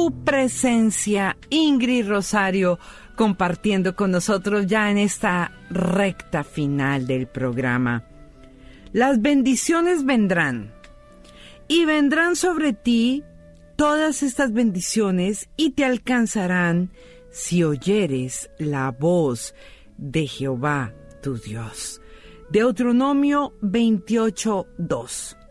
tu presencia, Ingrid Rosario, compartiendo con nosotros ya en esta recta final del programa. Las bendiciones vendrán, y vendrán sobre ti todas estas bendiciones y te alcanzarán si oyeres la voz de Jehová tu Dios. Deuteronomio 28:2.